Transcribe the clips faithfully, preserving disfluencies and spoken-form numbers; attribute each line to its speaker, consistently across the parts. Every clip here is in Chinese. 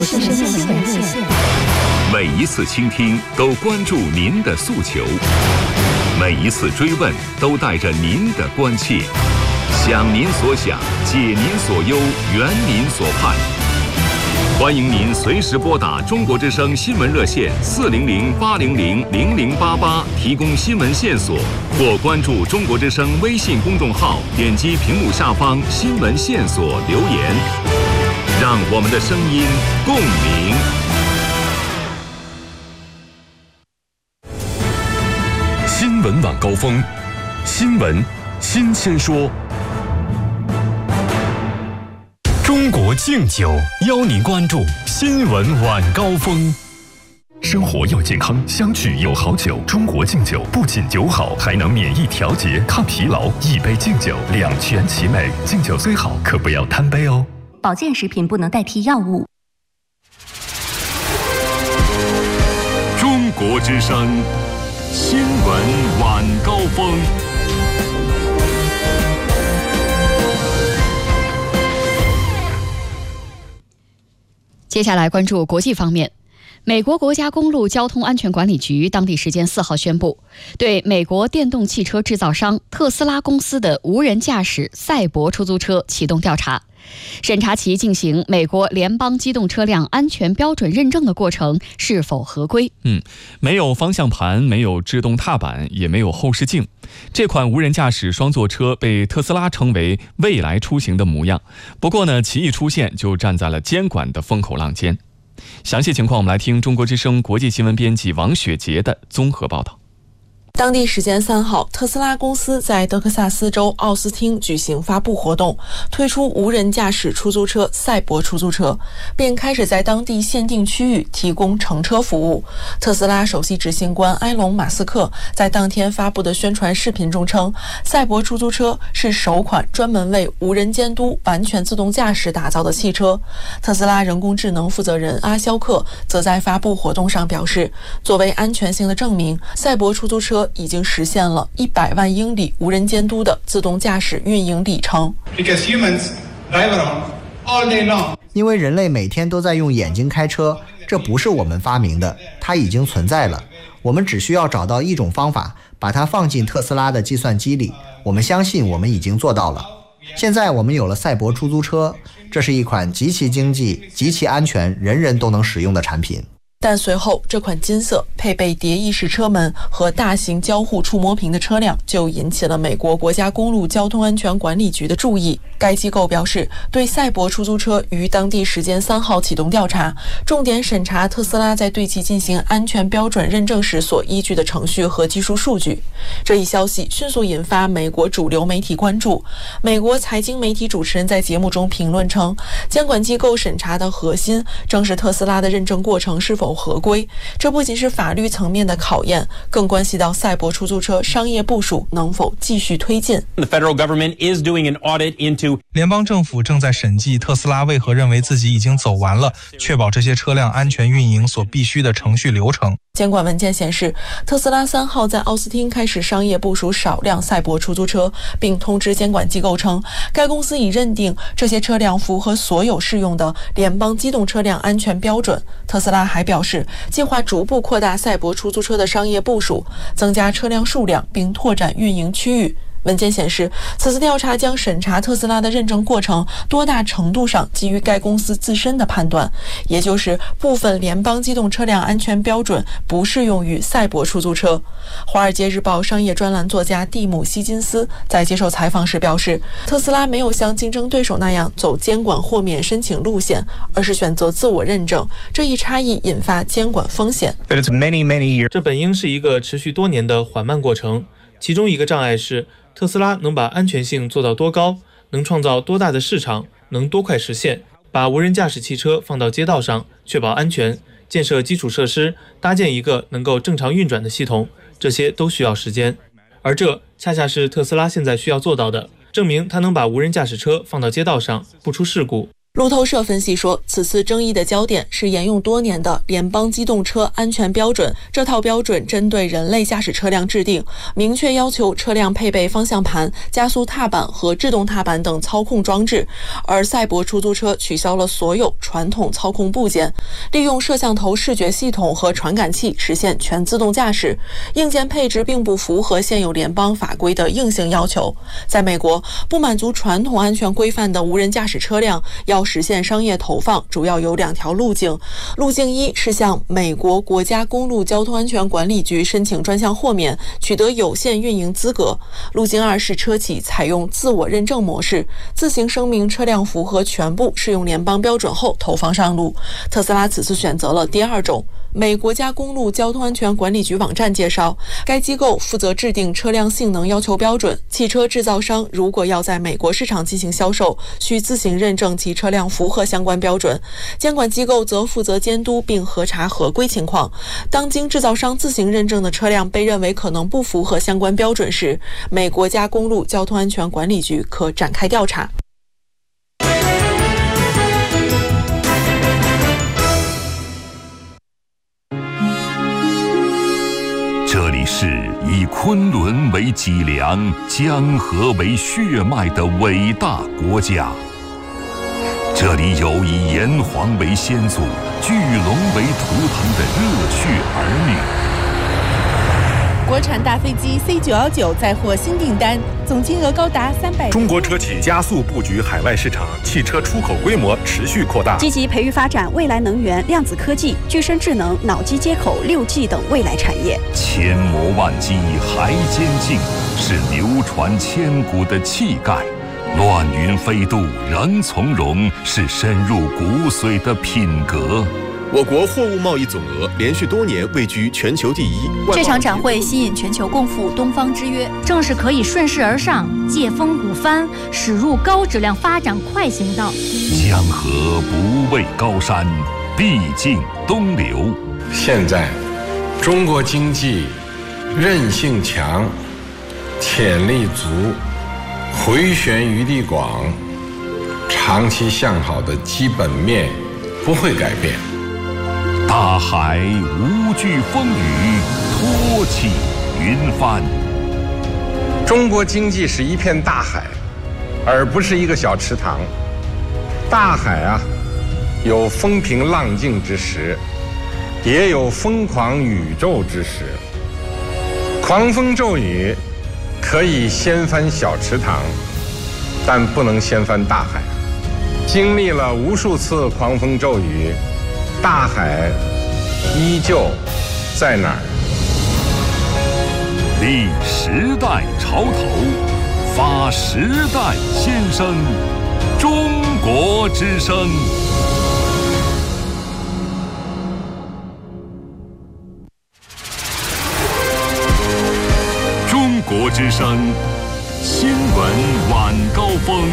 Speaker 1: 是新闻热线，
Speaker 2: 每一次倾听都关注您的诉求，每一次追问都带着您的关切，想您所想，解您所忧，圆您所盼。欢迎您随时拨打中国之声新闻热线四零零八零零零零八八提供新闻线索，或关注中国之声微信公众号，点击屏幕下方新闻线索留言，让我们的声音共鸣。新闻晚高峰，新闻新鲜说。中国敬酒邀您关注新闻晚高峰。生活要健康，相聚有好酒。中国敬酒不仅酒好，还能免疫调节、抗疲劳。一杯敬酒，两全其美。敬酒虽好，可不要贪杯哦。
Speaker 1: 保健食品不能代替药物。
Speaker 2: 中国之声新闻晚高峰。
Speaker 3: 接下来关注国际方面。美国国家公路交通安全管理局当地时间四号宣布，对美国电动汽车制造商特斯拉公司的无人驾驶赛博出租车启动调查，审查其进行美国联邦机动车辆安全标准认证的过程是否合规。
Speaker 4: 嗯，没有方向盘，没有制动踏板，也没有后视镜。这款无人驾驶双座车被特斯拉称为未来出行的模样。不过呢，其一出现就站在了监管的风口浪尖。详细情况我们来听中国之声国际新闻编辑王雪杰的综合报道。
Speaker 5: 当地时间三号，特斯拉公司在德克萨斯州奥斯汀举行发布活动，推出无人驾驶出租车赛博出租车，并开始在当地限定区域提供乘车服务。特斯拉首席执行官埃隆·马斯克在当天发布的宣传视频中称，赛博出租车是首款专门为无人监督、完全自动驾驶打造的汽车。特斯拉人工智能负责人阿肖克则在发布活动上表示，作为安全性的证明，赛博出租车已经实现了一百万英里无人监督的自动驾驶运营里程。
Speaker 6: 因为人类每天都在用眼睛开车，这不是我们发明的，它已经存在了。我们只需要找到一种方法，把它放进特斯拉的计算机里。我们相信我们已经做到了。现在我们有了赛博出租车，这是一款极其经济、极其安全、人人都能使用的产品。
Speaker 5: 但随后，这款金色配备蝶翼式车门和大型交互触摸屏的车辆就引起了美国国家公路交通安全管理局的注意。该机构表示，对赛博出租车于当地时间三号启动调查，重点审查特斯拉在对其进行安全标准认证时所依据的程序和技术数据。这一消息迅速引发美国主流媒体关注。美国财经媒体主持人在节目中评论称，监管机构审查的核心正是特斯拉的认证过程是否合规，这不仅是法律层面的考验，更关系到赛博出租车商业部署能否继续推进。
Speaker 7: The federal government is doing an audit into
Speaker 8: 联邦政府正在审计特斯拉为何认为自己已经走完了确保这些车辆安全运营所必须的程序流程。
Speaker 5: 监管文件显示，特斯拉三号在奥斯汀开始商业部署少量赛博出租车，并通知监管机构称，该公司已认定这些车辆符合所有适用的联邦机动车辆安全标准。特斯拉还表示，计划逐步扩大赛博出租车的商业部署，增加车辆数量，并拓展运营区域。文件显示，此次调查将审查特斯拉的认证过程多大程度上基于该公司自身的判断，也就是部分联邦机动车辆安全标准不适用于赛博出租车。华尔街日报商业专栏作家蒂姆·希金斯在接受采访时表示，特斯拉没有像竞争对手那样走监管豁免申请路线，而是选择自我认证，这一差异引发监管风险。
Speaker 9: 这本应是一个持续多年的缓慢过程，其中一个障碍是特斯拉能把安全性做到多高，能创造多大的市场，能多快实现，把无人驾驶汽车放到街道上，确保安全，建设基础设施，搭建一个能够正常运转的系统，这些都需要时间。而这恰恰是特斯拉现在需要做到的，证明它能把无人驾驶车放到街道上，不出事故。
Speaker 5: 路透社分析说，此次争议的焦点是沿用多年的联邦机动车安全标准。这套标准针对人类驾驶车辆制定，明确要求车辆配备方向盘、加速踏板和制动踏板等操控装置。而赛博出租车取消了所有传统操控部件，利用摄像头视觉系统和传感器实现全自动驾驶。硬件配置并不符合现有联邦法规的硬性要求。在美国，不满足传统安全规范的无人驾驶车辆要实现商业投放，主要有两条路径。路径一是向美国国家公路交通安全管理局申请专项豁免，取得有限运营资格。路径二是车企采用自我认证模式，自行声明车辆符合全部适用联邦标准后投放上路。特斯拉此次选择了第二种。美国家公路交通安全管理局网站介绍，该机构负责制定车辆性能要求标准，汽车制造商如果要在美国市场进行销售，需自行认证其车辆符合相关标准。监管机构则负责监督并核查合规情况。当经制造商自行认证的车辆被认为可能不符合相关标准时，美国家公路交通安全管理局可展开调查。
Speaker 2: 这里是以昆仑为脊梁、江河为血脉的伟大国家。这里有以炎黄为先祖、巨龙为图腾的热血儿女。
Speaker 10: 国产大飞机 C 九一九再获新订单，总金额高达三百。
Speaker 11: 中国车企加速布局海外市场，汽车出口规模持续扩大，
Speaker 12: 积极培育发展未来能源、量子科技、具身智能、脑机接口、六 G 等未来产业。
Speaker 2: 千磨万击还坚劲，是流传千古的气概；乱云飞渡仍从容，是深入骨髓的品格。
Speaker 13: 我国货物贸易总额连续多年位居全球第一。
Speaker 14: 这场展会吸引全球共赴东方之约，
Speaker 15: 正是可以顺势而上，借风鼓帆，驶入高质量发展快行道。
Speaker 2: 江河不畏高山，必经东流。
Speaker 16: 现在，中国经济韧性强，潜力足，回旋余地广，长期向好的基本面不会改变。
Speaker 2: 大海无惧风雨，托起云帆。
Speaker 16: 中国经济是一片大海，而不是一个小池塘。大海啊，有风平浪静之时，也有疯狂宇宙之时。狂风骤雨可以掀翻小池塘，但不能掀翻大海。经历了无数次狂风骤雨，大海依旧在哪儿？
Speaker 2: 立时代潮头，发时代先声，中国之声。中国之声新闻晚高峰。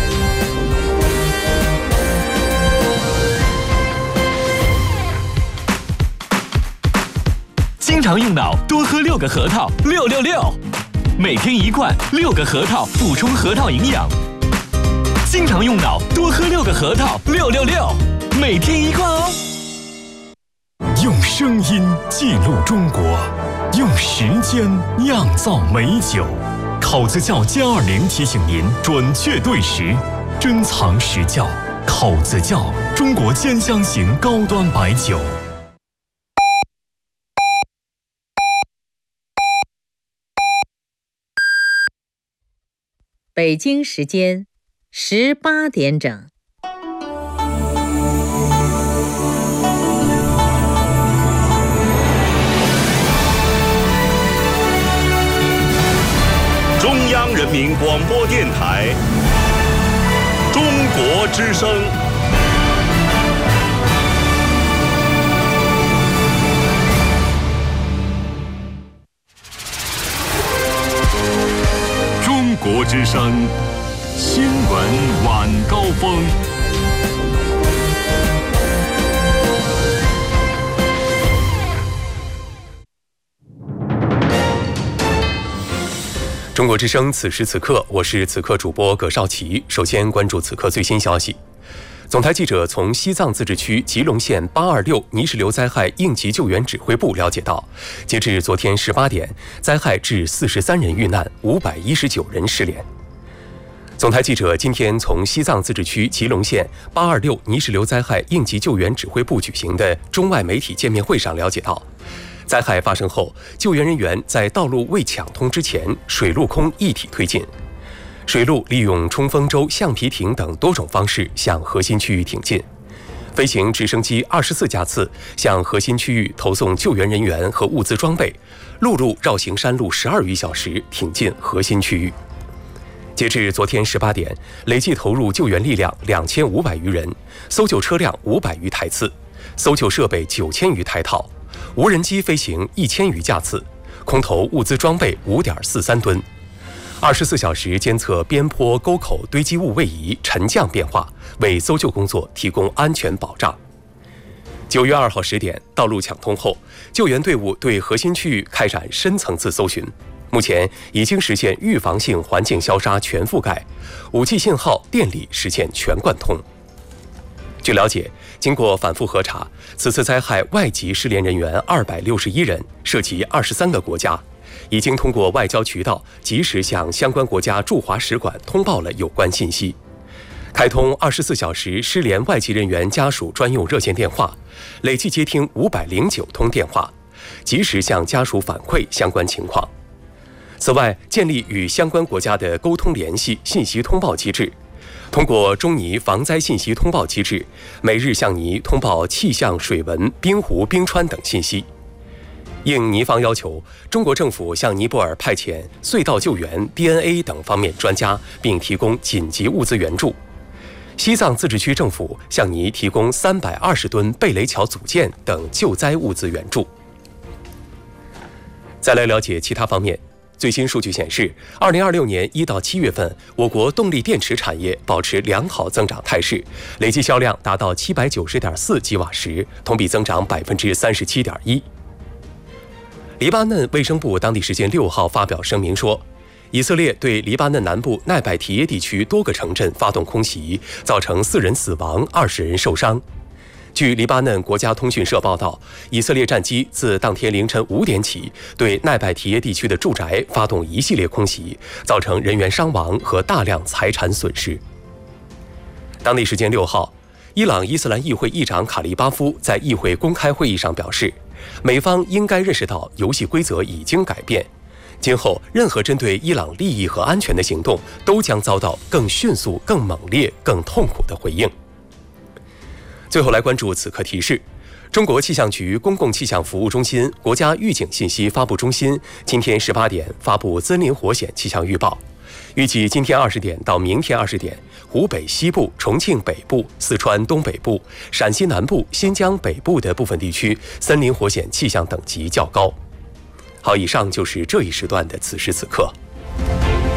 Speaker 17: 经常用脑，多喝六个核桃，六六六，每天一罐，六个核桃补充核桃营养。经常用脑，多喝六个核桃，六六六，每天一罐哦。
Speaker 18: 用声音记录中国，用时间酿造美酒。考子窖歼二零提醒您准确对时，珍藏实窖。考子窖，中国兼香型高端白酒。
Speaker 19: 北京时间十八点整。
Speaker 2: 中央人民广播电台，中国之声。中国之声新闻晚高峰。
Speaker 20: 中国之声，此时此刻，我是此刻主播葛少奇。首先关注此刻最新消息。 总台记者从西藏自治区吉隆县八二六泥石流灾害应急救援指挥部了解到，截至昨天十八点，灾害致四十三人遇难，五百一十九人失联。总台记者今天从西藏自治区吉隆县八二六泥石流灾害应急救援指挥部举行的中外媒体见面会上了解到，灾害发生后，救援人员在道路未抢通之前，水陆空一体推进。水路利用冲锋舟、橡皮艇等多种方式向核心区域挺进，飞行直升机二十四架次向核心区域投送救援人员和物资装备，陆路绕行山路十二余小时挺进核心区域。截至昨天十八点，累计投入救援力量两千五百余人，搜救车辆五百余台次，搜救设备九千余台套，无人机飞行一千余架次，空投物资装备五点四三吨。二十四小时监测边坡沟口堆积物位移、沉降变化，为搜救工作提供安全保障。九月二号十点，道路抢通后，救援队伍对核心区域开展深层次搜寻，目前已经实现预防性环境消杀全覆盖，武器信号、电力实现全贯通。据了解，经过反复核查，此次灾害外籍失联人员二百六十一人，涉及二十三个国家。已经通过外交渠道及时向相关国家驻华使馆通报了有关信息，开通二十四小时失联外籍人员家属专用热线电话，累计接听五百零九通电话，及时向家属反馈相关情况。此外，建立与相关国家的沟通联系、信息通报机制，通过中泥防灾信息通报机制，每日向泥通报气象、水文、冰湖、冰川等信息。应泥方要求，中国政府向尼泊尔派遣隧道救援、D N A 等方面专家，并提供紧急物资援助。西藏自治区政府向尼提供三百二十吨贝雷桥组件等救灾物资援助。再来了解其他方面。最新数据显示，二零二六年一到七月份，我国动力电池产业保持良好增长态势，累计销量达到七百九十点四吉瓦时，同比增长百分之三十七点一。黎巴嫩卫生部当地时间六号发表声明说，以色列对黎巴嫩南部奈拜提耶地区多个城镇发动空袭，造成四人死亡、二十人受伤。据黎巴嫩国家通讯社报道，以色列战机自当天凌晨五点起，对奈拜提耶地区的住宅发动一系列空袭，造成人员伤亡和大量财产损失。当地时间六号，伊朗伊斯兰议会议长卡利巴夫在议会公开会议上表示，美方应该认识到游戏规则已经改变，今后任何针对伊朗利益和安全的行动都将遭到更迅速、更猛烈、更痛苦的回应。最后来关注此刻提示，中国气象局公共气象服务中心国家预警信息发布中心今天十八点发布森林火险气象预报，预计今天二十点到明天二十点，湖北西部、重庆北部、四川东北部、陕西南部、新疆北部的部分地区森林火险气象等级较高。好，以上就是这一时段的此时此刻。